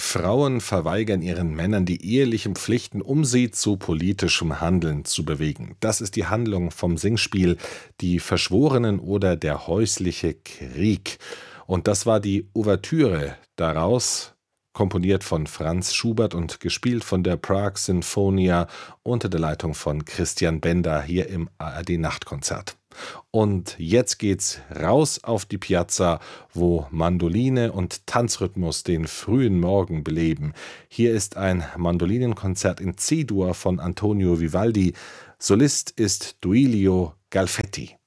Frauen verweigern ihren Männern die ehelichen Pflichten, um sie zu politischem Handeln zu bewegen. Das ist die Handlung vom Singspiel Die Verschworenen oder der häusliche Krieg. Und das war die Ouvertüre daraus, komponiert von Franz Schubert und gespielt von der Prague Sinfonia unter der Leitung von Christian Bender hier im ARD Nachtkonzert. Und jetzt geht's raus auf die Piazza, wo Mandoline und Tanzrhythmus den frühen Morgen beleben. Hier ist ein Mandolinenkonzert in C-Dur von Antonio Vivaldi. Solist ist Duilio Galfetti.